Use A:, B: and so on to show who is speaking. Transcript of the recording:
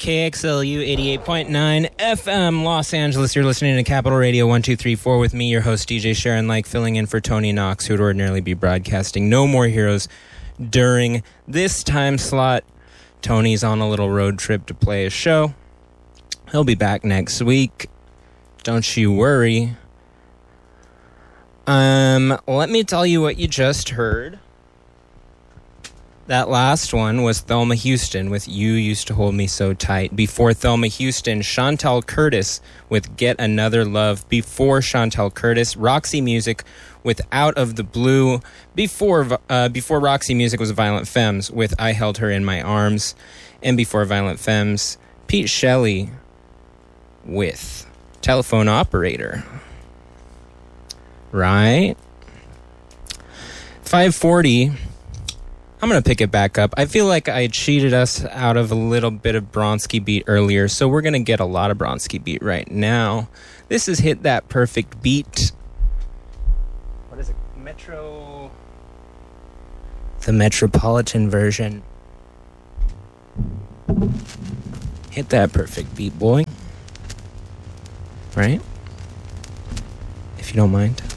A: KXLU 88.9 FM Los Angeles. You're listening to Capital Radio 1234 with me, your host DJ Sharon Like, filling in for Tony Knox, who would ordinarily be broadcasting No More Heroes during this time slot. Tony's on a little road trip to play a show. He'll be back next week. Don't you worry. Let me tell you what you just heard. That last one was Thelma Houston with You Used to Hold Me So Tight. Before Thelma Houston, Chantal Curtis with Get Another Love. Before Chantal Curtis, Roxy Music with Out of the Blue. Before Roxy Music was Violent Femmes with I Held Her in My Arms. And before Violent Femmes, Pete Shelley with Telephone Operator. Right? 540. I'm going to pick it back up. I feel like I cheated us out of a little bit of Bronski Beat earlier, so we're going to get a lot of Bronski Beat right now. This is Hit That Perfect Beat. What is it? The Metropolitan version. Hit that perfect beat, boy. Right? If you don't mind.